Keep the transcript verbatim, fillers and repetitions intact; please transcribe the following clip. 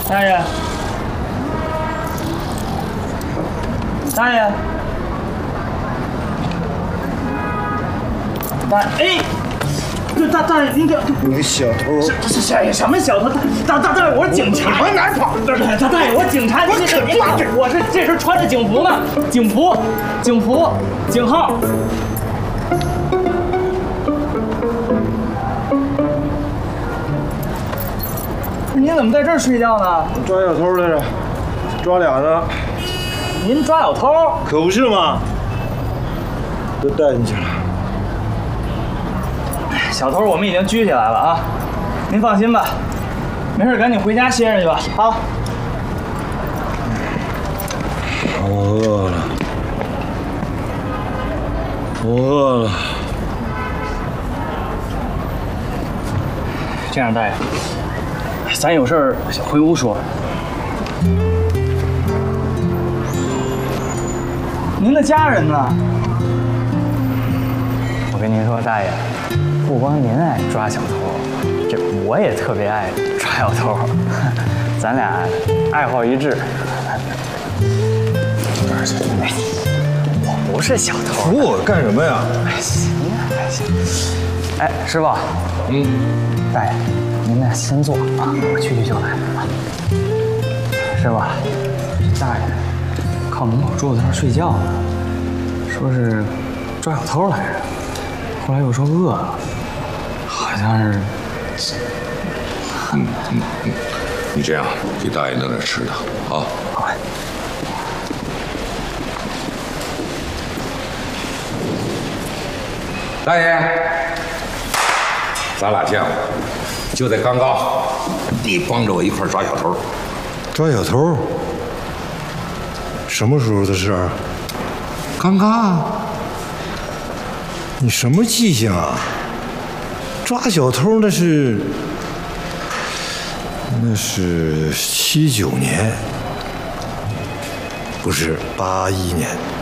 大爷，大爷，大哎，对大大爷，您这你个小偷！ 这这这什么小偷？大大大爷，我是警察。 往哪儿跑？ 大大大爷，我警察。 我可抓着！ 我是这是穿着警服呢，警服，警服，警号。 您怎么在这儿睡觉呢？ 抓小偷来着，抓俩呢。 您抓小偷？ 可不是嘛，都带进去了。 小偷我们已经拘起来了啊，您放心吧，没事赶紧回家歇着去吧。好。 我饿了，我饿了。 这样，大爷。 咱有事儿回屋说。您的家人呢？我跟您说，大爷，不光您爱抓小偷，这我也特别爱抓小偷，咱俩爱好一致。哎，我不是小偷。 扶我干什么呀？ 哎，行啊，哎行。哎，师傅， 嗯， 大爷。 您呢，先坐啊，我去去就来啊。师傅，这大爷靠门口桌子上睡觉呢，说是抓小偷来着，后来又说饿了，好像是…… 嗯嗯嗯，你这样给大爷弄点吃的啊。 好。 大爷，咱俩见过。 就在刚刚，你帮着我一块抓小偷。 抓小偷？什么时候的事儿？ 刚刚。 你什么记性啊？抓小偷那是那是七九年，不是八一年。